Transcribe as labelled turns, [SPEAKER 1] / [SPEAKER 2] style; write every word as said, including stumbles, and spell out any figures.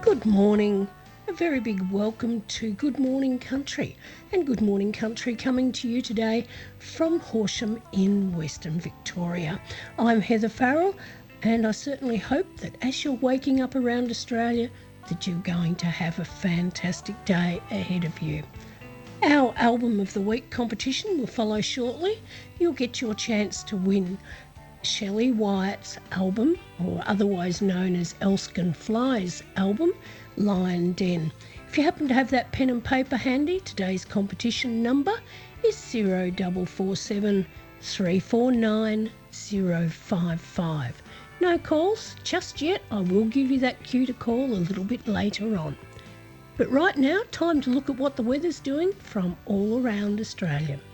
[SPEAKER 1] Good morning. A very big welcome to Good Morning Country, and Good Morning Country coming to you today from Horsham in Western Victoria. I'm Heather Farrell, and I certainly hope that as you're waking up around Australia that you're going to have a fantastic day ahead of you. Our Album of the Week competition will follow shortly. You'll get your chance to win Shelley Wyatt's album, or otherwise known as Elskin Fly's album, Lion Den. If you happen to have that pen and paper handy, today's competition number is zero four four seven, three four nine, zero five five. No calls just yet. I will give you that cue to call a little bit later on. But right now, time to look at what the weather's doing from all around Australia.